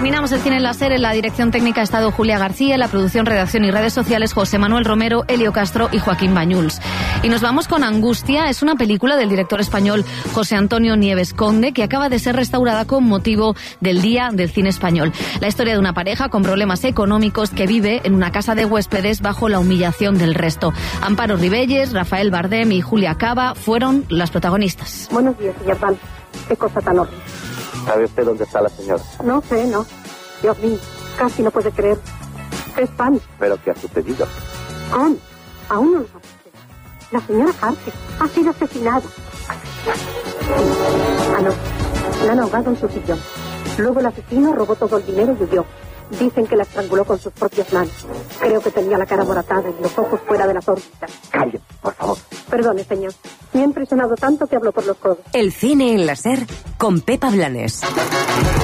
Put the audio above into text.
Terminamos el cine en la SER. En la dirección técnica ha estado Julia García, en la producción, redacción y redes sociales José Manuel Romero, Elio Castro y Joaquín Bañuls. Y nos vamos con Angustia. Es una película del director español José Antonio Nieves Conde que acaba de ser restaurada con motivo del Día del Cine Español. La historia de una pareja con problemas económicos que vive en una casa de huéspedes bajo la humillación del resto. Amparo Ribelles, Rafael Bardem y Julia Cava fueron las protagonistas. Buenos días, señor Pan. Qué cosa tan horrible. ¿Sabe usted dónde está la señora? No sé, no. Dios mío, casi no puede creer. Es Pan. ¿Pero qué ha sucedido? Aún no lo sabe usted. La señora Harker ha sido asesinada. Anoche la han ahogado en su sillón. Luego el asesino robó todo el dinero y huyó. Dicen que la estranguló con sus propias manos. Creo que tenía la cara moratada y los ojos fuera de las órbitas. Calle, por favor. Perdone, señor. Me ha impresionado tanto que hablo por los codos. El cine en la SER con Pepa Blanes.